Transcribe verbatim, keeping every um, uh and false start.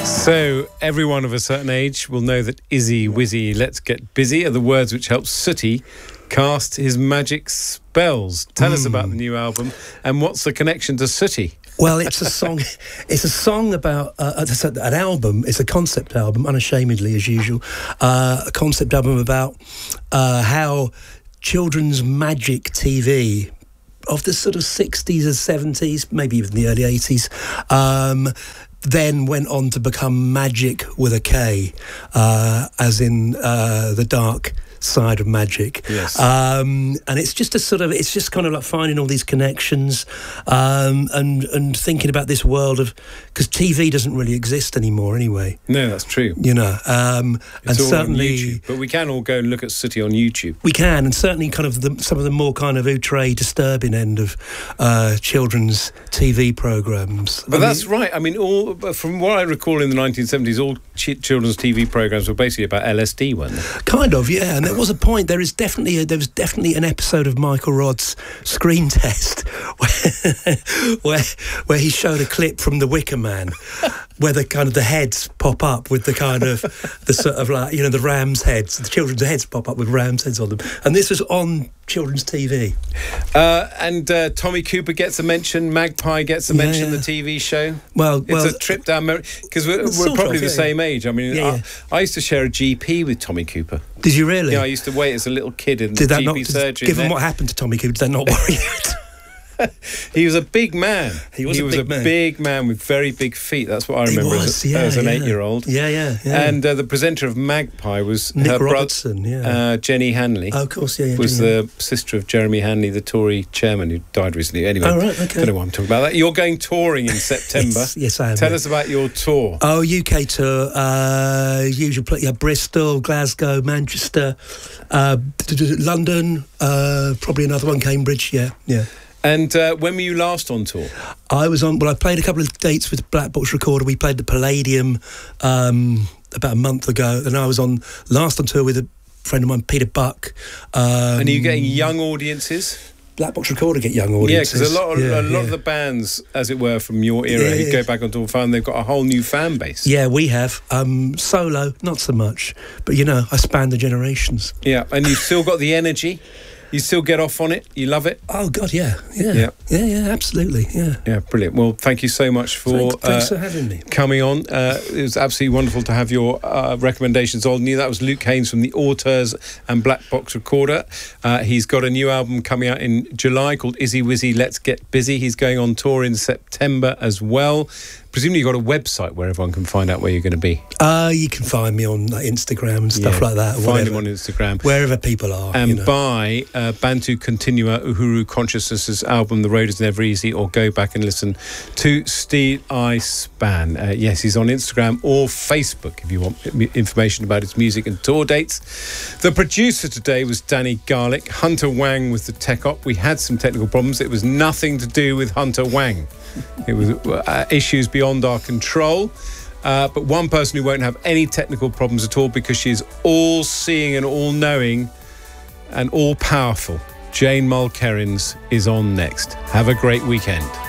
So, everyone of a certain age will know that Izzy Wizzy Let's Get Busy are the words which help Sooty cast his magic spells. Tell mm. us about the new album and what's the connection to Sooty? Well, it's a song. It's a song about uh, as I said, an album. It's a concept album, unashamedly as usual. Uh, a concept album about uh, how children's magic T V of the sort of sixties and seventies, maybe even the early eighties, um, then went on to become magic with a K, uh, as in uh, the dark side of magic. Yes. Um, and it's just a sort of, it's just kind of like finding all these connections um, and and thinking about this world of, because T V doesn't really exist anymore anyway. No, that's true. You know, um, it's and all certainly, on YouTube, but we can all go and look at Sooty on YouTube. We can, and certainly kind of the, some of the more kind of outre, disturbing end of uh, children's T V programmes. But I that's mean, right. I mean, all from what I recall in the nineteen seventies, all ch- children's T V programmes were basically about L S D, weren't they? Kind of, yeah. And there was a point. There is definitely a, there was definitely an episode of Michael Rod's Screen Test where where, where he showed a clip from The Wicker Man, where the kind of the heads pop up with the kind of the sort of like, you know, the ram's heads, the children's heads pop up with ram's heads on them, and this was on children's T V. Uh, and uh, Tommy Cooper gets a mention, Magpie gets a mention, yeah, yeah. the T V show. Well, it's well, a trip down memory, because we're, we're probably of, yeah, the same yeah. age. I mean, yeah, I, yeah. I used to share a G P with Tommy Cooper. Did you really? Yeah, I used to wait as a little kid in did the that G P not, surgery. Given what happened to Tommy Cooper, did that not worry you? He was a big man. He was, he a, was big, a man. big man with very big feet. That's what I remember was, as, yeah, as an yeah. eight-year-old. Yeah, yeah, yeah. And uh, the presenter of Magpie was Nick her Robertson, bro- yeah. uh, Jenny Hanley. Oh, of course, yeah. yeah was Jenny. the sister of Jeremy Hanley, the Tory chairman who died recently. Anyway, oh, right, okay. don't know why I'm talking about that. You're going touring in September. yes, yes, I am. Tell yeah. us about your tour. Oh, U K tour. Uh, usual place, yeah, Bristol, Glasgow, Manchester, uh, London, uh, probably another one, Cambridge, yeah, yeah. And uh, when were you last on tour? I was on, well, I played a couple of dates with Black Box Recorder. We played the Palladium um, about a month ago. And I was on last on tour with a friend of mine, Peter Buck. Um, and are you getting young audiences? Black Box Recorder get young audiences. Yeah, because a lot, of, yeah, a lot yeah. of the bands, as it were, from your era, yeah, who yeah. go back on tour, find they've got a whole new fan base. Yeah, we have. Um, solo, not so much. But, you know, I span the generations. Yeah, and you've still got the energy. You still get off on it? You love it? Oh, God, yeah. Yeah, yeah, yeah, yeah absolutely, yeah. Yeah, brilliant. Well, thank you so much for, Thanks, thanks uh, for having me. coming on. Uh, it was absolutely wonderful to have your uh, recommendations on you. That was Luke Haines from the Auteurs and Black Box Recorder. Uh, he's got a new album coming out in July called Izzy Wizzy Let's Get Busy. He's going on tour in September as well. Presumably you've got a website where everyone can find out where you're going to be. Uh, you can find me on like, Instagram and stuff yeah, like that. Find whatever. him on Instagram. Wherever people are. And you know. buy uh, Bantu Continua Uhuru Consciousness's album The Road Is Never Easy, or go back and listen to Steal I Span. Uh, yes, he's on Instagram or Facebook if you want information about his music and tour dates. The producer today was Danny Garlick. Hunter Wang was the tech op. We had some technical problems. It was nothing to do with Hunter Wang. It was uh, issues beyond our control. Uh, but one person who won't have any technical problems at all because she's all-seeing and all-knowing and all-powerful. Jane Mulkerrins is on next. Have a great weekend.